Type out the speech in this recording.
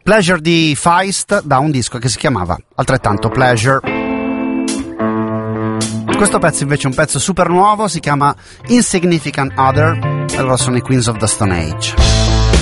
Pleasure di Feist, da un disco che si chiamava altrettanto Pleasure. Questo pezzo invece è un pezzo super nuovo, si chiama Insignificant Other, e loro sono i Queens of the Stone Age.